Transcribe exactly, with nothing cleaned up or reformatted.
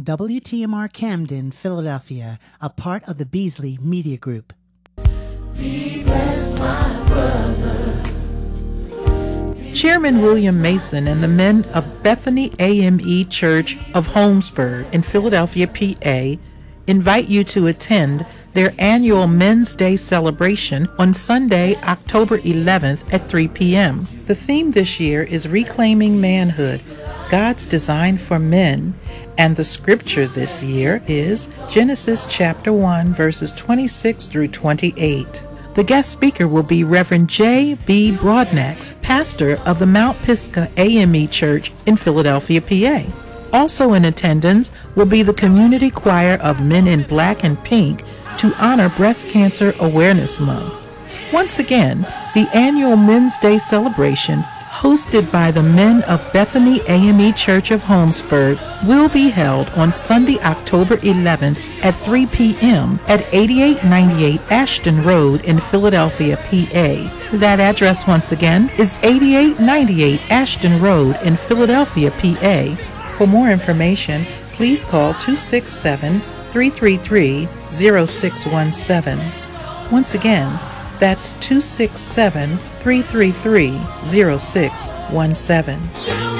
W T M R Camden, Philadelphia, a part of the Beasley Media Group. Be blessed, my brother. Chairman William Mason and the men of Bethany A M E Church of Holmesburg in Philadelphia, P A, invite you to attend their annual Men's Day celebration on Sunday, October eleventh at three p.m. The theme this year is Reclaiming Manhood, God's Design for Men, and the scripture this year is Genesis chapter one, verses twenty-six through twenty-eight. The guest speaker will be Reverend J B Broadnax, pastor of the Mount Pisgah A M E Church in Philadelphia, P A. Also in attendance will be the community choir of Men in Black and Pink to honor Breast Cancer Awareness Month. Once again, the annual Men's Day celebration, hosted by the men of Bethany A M E Church of Holmesburg, will be held on Sunday, October eleventh at three p.m. at eighty-eight ninety-eight Ashton Road in Philadelphia, P A. That address once again is eighty-eight ninety-eight Ashton Road in Philadelphia, P A. For more information, please call two six seven, three three three, zero six one seven. Once again, that's two six seven, three three three, zero six one seven.